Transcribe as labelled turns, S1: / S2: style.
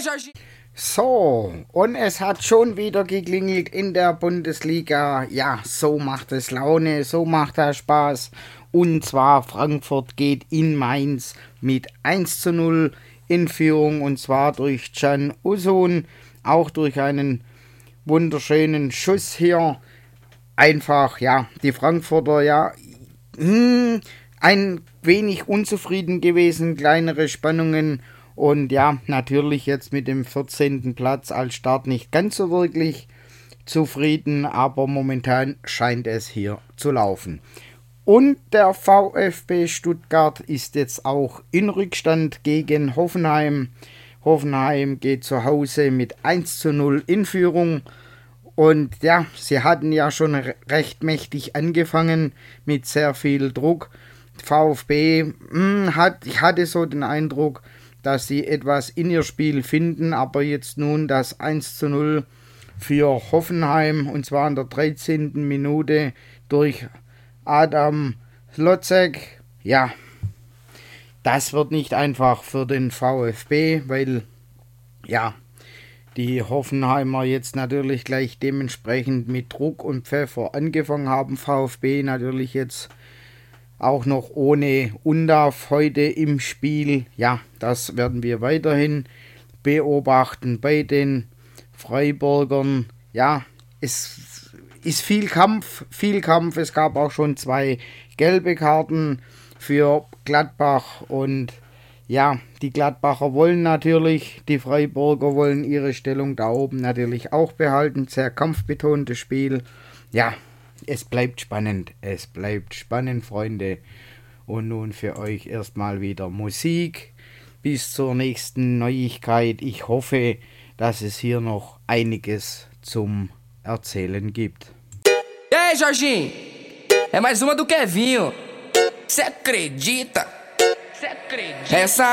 S1: So, und es hat schon wieder geklingelt in der Bundesliga. Ja, so macht es Laune, so macht es Spaß. Und zwar Frankfurt geht in Mainz mit 1:0 in Führung. Und zwar durch Can Uzun, auch durch einen wunderschönen Schuss hier. Einfach, ja, die Frankfurter, ja, ein wenig unzufrieden gewesen, kleinere Spannungen. Und ja, natürlich jetzt mit dem 14. Platz als Start nicht ganz so wirklich zufrieden, aber momentan scheint es hier zu laufen. Und der VfB Stuttgart ist jetzt auch in Rückstand gegen Hoffenheim. Hoffenheim geht zu Hause mit 1:0 in Führung. Und ja, sie hatten ja schon recht mächtig angefangen mit sehr viel Druck. VfB ich hatte so den Eindruck, dass sie etwas in ihr Spiel finden, aber jetzt nun das 1:0 für Hoffenheim, und zwar in der 13. Minute durch Adam Lozek. Ja, das wird nicht einfach für den VfB, weil ja, die Hoffenheimer jetzt natürlich gleich dementsprechend mit Druck und Pfeffer angefangen haben. VfB natürlich jetzt auch noch ohne Undav heute im Spiel. Ja, das werden wir weiterhin beobachten bei den Freiburgern. Ja, es ist viel Kampf. Es gab auch schon 2 gelbe Karten für Gladbach. Und ja, die Gladbacher wollen natürlich, die Freiburger wollen ihre Stellung da oben natürlich auch behalten. Sehr kampfbetontes Spiel. Ja, es bleibt spannend, Freunde. Und nun für euch erstmal wieder Musik. Bis zur nächsten Neuigkeit. Ich hoffe, dass es hier noch einiges zum Erzählen gibt.
S2: E aí, Jorginho? É mais uma do Kevinho. Cê acredita? Essa